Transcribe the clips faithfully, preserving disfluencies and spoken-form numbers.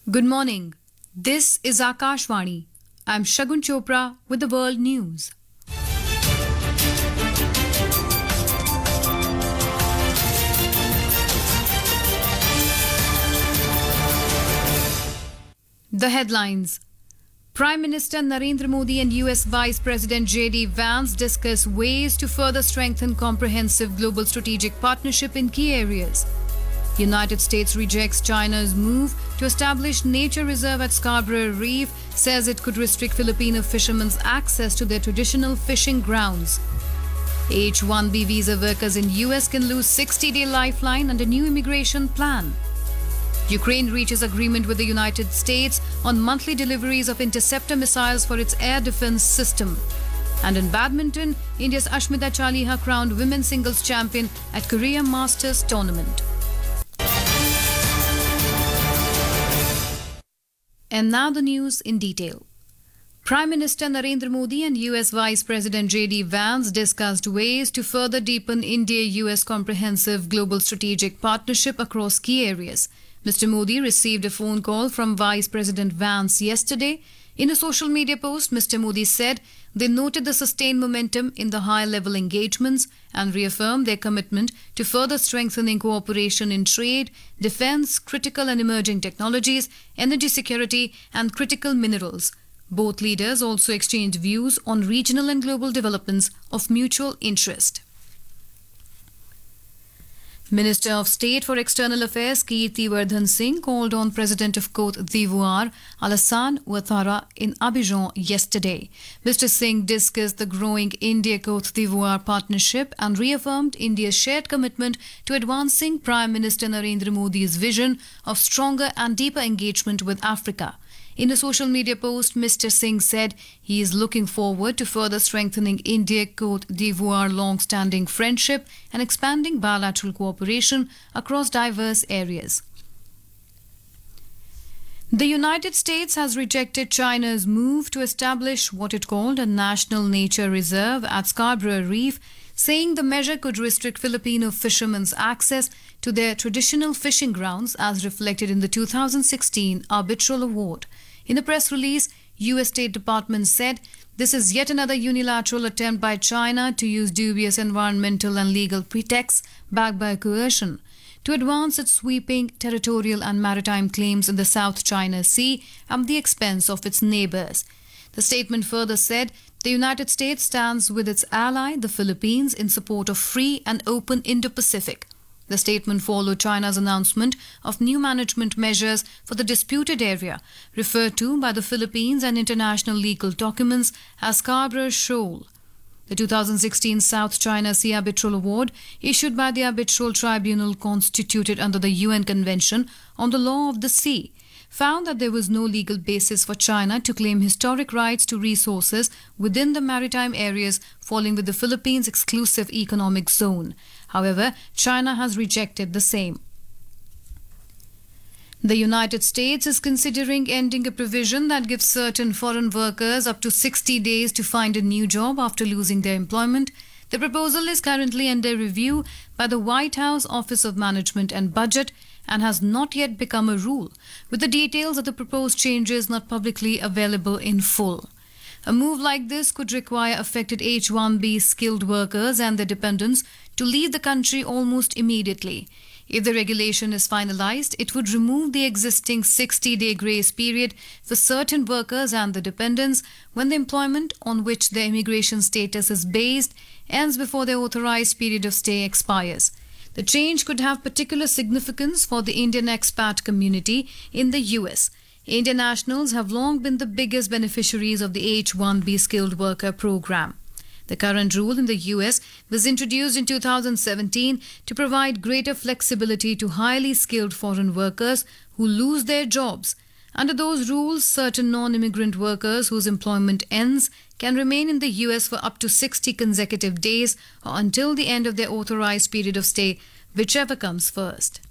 Good morning. This is Akashvani. I'm Shagun Chopra with the world news. The headlines. Prime Minister Narendra Modi and U S Vice President J D Vance discuss ways to further strengthen comprehensive global strategic partnership in key areas. United States rejects China's move to establish nature reserve at Scarborough Reef, says it could restrict Filipino fishermen's access to their traditional fishing grounds. H one B visa workers in U S can lose sixty-day lifeline under new immigration plan. Ukraine reaches agreement with the United States on monthly deliveries of interceptor missiles for its air defense system. And in badminton, India's Ashmita Chaliha crowned women's singles champion at Korea Masters tournament. And now the news in detail. Prime Minister Narendra Modi and U S Vice President J D Vance discussed ways to further deepen India-U S comprehensive global strategic partnership across key areas. Mister Modi received a phone call from Vice President Vance yesterday. In a social media post, Mister Modi said they noted the sustained momentum in the high-level engagements and reaffirmed their commitment to further strengthening cooperation in trade, defense, critical and emerging technologies, energy security and critical minerals. Both leaders also exchanged views on regional and global developments of mutual interest. Minister of State for External Affairs Kirti Vardhan Singh called on President of Cote d'Ivoire Alassane Ouattara in Abidjan yesterday. Mister Singh discussed the growing India-Cote d'Ivoire partnership and reaffirmed India's shared commitment to advancing Prime Minister Narendra Modi's vision of stronger and deeper engagement with Africa. In a social media post, Mister Singh said he is looking forward to further strengthening India-Cote d'Ivoire long-standing friendship and expanding bilateral cooperation across diverse areas. The United States has rejected China's move to establish what it called a national nature reserve at Scarborough Reef, saying the measure could restrict Filipino fishermen's access to their traditional fishing grounds as reflected in the two thousand sixteen Arbitral Award. In a press release, U S State Department said this is yet another unilateral attempt by China to use dubious environmental and legal pretexts backed by coercion to advance its sweeping territorial and maritime claims in the South China Sea at the expense of its neighbors. The statement further said the United States stands with its ally, the Philippines, in support of free and open Indo-Pacific. The statement followed China's announcement of new management measures for the disputed area, referred to by the Philippines and international legal documents as Scarborough Shoal. The two thousand sixteen South China Sea Arbitral Award, issued by the Arbitral Tribunal constituted under the U N Convention on the Law of the Sea, found that there was no legal basis for China to claim historic rights to resources within the maritime areas falling with the Philippines' exclusive economic zone. However, China has rejected the same. The United States is considering ending a provision that gives certain foreign workers up to sixty days to find a new job after losing their employment. The proposal is currently under review by the White House Office of Management and Budget and has not yet become a rule, with the details of the proposed changes not publicly available in full. A move like this could require affected H one B skilled workers and their dependents to leave the country almost immediately. If the regulation is finalized, it would remove the existing sixty-day grace period for certain workers and their dependents when the employment on which their immigration status is based ends before their authorized period of stay expires. The change could have particular significance for the Indian expat community in the U S. Indian nationals have long been the biggest beneficiaries of the H one B skilled worker program. The current rule in the U S was introduced in two thousand seventeen to provide greater flexibility to highly skilled foreign workers who lose their jobs. Under those rules, certain non-immigrant workers whose employment ends can remain in the U S for up to sixty consecutive days or until the end of their authorized period of stay, whichever comes first.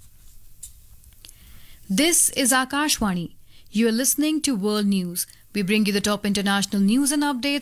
This is Akashvani. You are listening to World News. We bring you the top international news and updates